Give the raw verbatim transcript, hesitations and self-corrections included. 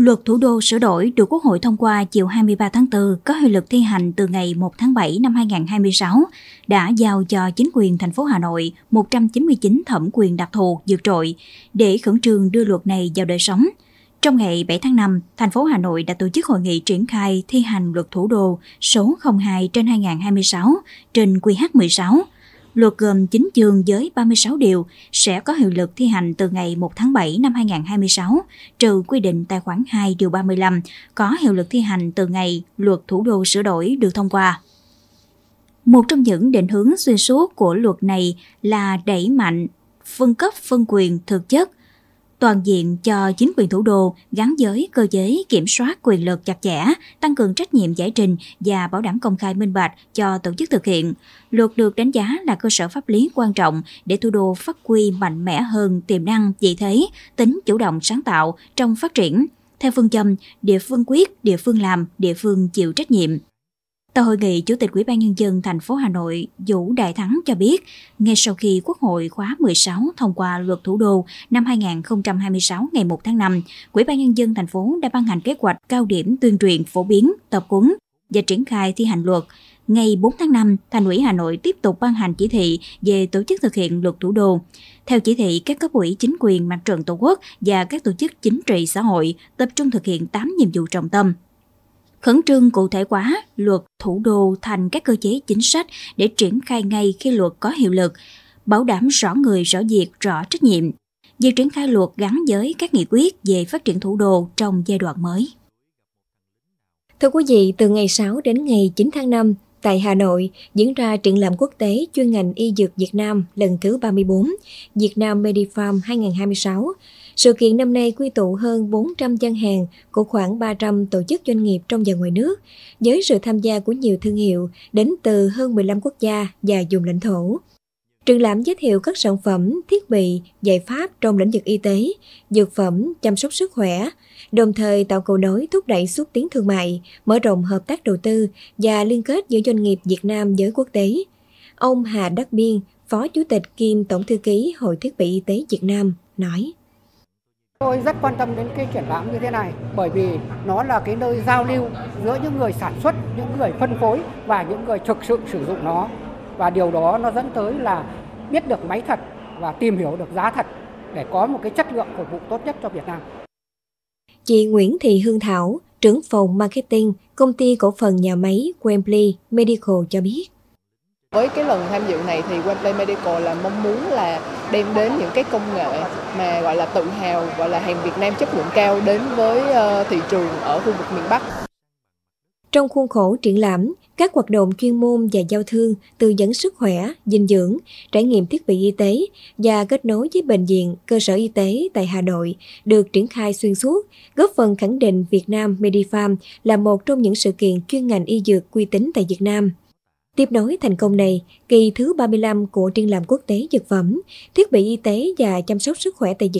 Luật Thủ đô sửa đổi được Quốc hội thông qua chiều hai mươi ba tháng tư có hiệu lực thi hành từ ngày một tháng bảy năm hai nghìn không trăm hai mươi sáu, đã giao cho chính quyền thành phố Hà Nội một trăm chín mươi chín thẩm quyền đặc thù vượt trội để khẩn trương đưa luật này vào đời sống. Trong ngày bảy tháng năm, thành phố Hà Nội đã tổ chức hội nghị triển khai thi hành Luật Thủ đô số không hai trên hai nghìn không trăm hai mươi sáu trên Q H mười sáu. Luật gồm chín chương với ba mươi sáu điều, sẽ có hiệu lực thi hành từ ngày một tháng bảy năm hai nghìn không trăm hai mươi sáu, trừ quy định tại khoản hai điều ba mươi lăm, có hiệu lực thi hành từ ngày Luật Thủ đô sửa đổi được thông qua. Một trong những định hướng xuyên suốt của luật này là đẩy mạnh phân cấp phân quyền thực chất, toàn diện cho chính quyền thủ đô gắn với cơ chế kiểm soát quyền lực chặt chẽ, tăng cường trách nhiệm giải trình và bảo đảm công khai minh bạch cho tổ chức thực hiện. Luật được đánh giá là cơ sở pháp lý quan trọng để thủ đô phát huy mạnh mẽ hơn tiềm năng, vị thế, tính chủ động sáng tạo trong phát triển, theo phương châm địa phương quyết, địa phương làm, địa phương chịu trách nhiệm. Tại hội nghị, Chủ tịch Ủy ban Nhân dân thành phố Hà Nội Vũ Đại Thắng cho biết, ngay sau khi Quốc hội khóa mười sáu thông qua Luật Thủ đô năm hai nghìn không trăm hai mươi sáu ngày một tháng năm, Ủy ban Nhân dân thành phố đã ban hành kế hoạch cao điểm tuyên truyền, phổ biến, tập huấn và triển khai thi hành luật. Ngày bốn tháng năm, Thành ủy Hà Nội tiếp tục ban hành chỉ thị về tổ chức thực hiện Luật Thủ đô. Theo chỉ thị, các cấp ủy chính quyền, mặt trận tổ quốc và các tổ chức chính trị xã hội tập trung thực hiện tám nhiệm vụ trọng tâm. Khẩn trương cụ thể hóa Luật Thủ đô thành các cơ chế chính sách để triển khai ngay khi luật có hiệu lực, bảo đảm rõ người, rõ việc, rõ trách nhiệm. Việc triển khai luật gắn với các nghị quyết về phát triển thủ đô trong giai đoạn mới. Thưa quý vị, từ ngày sáu đến ngày chín tháng năm, tại Hà Nội diễn ra triển lãm quốc tế chuyên ngành y dược Việt Nam lần thứ ba mươi bốn, Việt Nam Medifarm hai nghìn không trăm hai mươi sáu. Sự kiện năm nay quy tụ hơn bốn trăm gian hàng của khoảng ba trăm tổ chức doanh nghiệp trong và ngoài nước, với sự tham gia của nhiều thương hiệu đến từ hơn mười lăm quốc gia và vùng lãnh thổ. Triển lãm giới thiệu các sản phẩm, thiết bị, giải pháp trong lĩnh vực y tế, dược phẩm, chăm sóc sức khỏe, đồng thời tạo cầu nối thúc đẩy xúc tiến thương mại, mở rộng hợp tác đầu tư và liên kết giữa doanh nghiệp Việt Nam với quốc tế. Ông Hà Đắc Biên, Phó Chủ tịch kiêm Tổng thư ký Hội Thiết bị Y tế Việt Nam, nói: Tôi rất quan tâm đến cái triển lãm như thế này bởi vì nó là cái nơi giao lưu giữa những người sản xuất, những người phân phối và những người thực sự sử dụng nó. Và điều đó nó dẫn tới là biết được máy thật và tìm hiểu được giá thật để có một cái chất lượng phục vụ tốt nhất cho Việt Nam. Chị Nguyễn Thị Hương Thảo, trưởng phòng marketing, công ty cổ phần nhà máy Wembley Medical cho biết. Với cái lần tham dự này thì Wembley Medical là mong muốn là đem đến những cái công nghệ mà gọi là tự hào, gọi là hàng Việt Nam chất lượng cao đến với thị trường ở khu vực miền Bắc. Trong khuôn khổ triển lãm, các hoạt động chuyên môn và giao thương, tư vấn sức khỏe, dinh dưỡng, trải nghiệm thiết bị y tế và kết nối với bệnh viện, cơ sở y tế tại Hà Nội được triển khai xuyên suốt, góp phần khẳng định Việt Nam Medifarm là một trong những sự kiện chuyên ngành y dược uy tín tại Việt Nam. Tiếp nối thành công này, kỳ thứ ba mươi lăm của triển lãm quốc tế dược phẩm, thiết bị y tế và chăm sóc sức khỏe tại Việt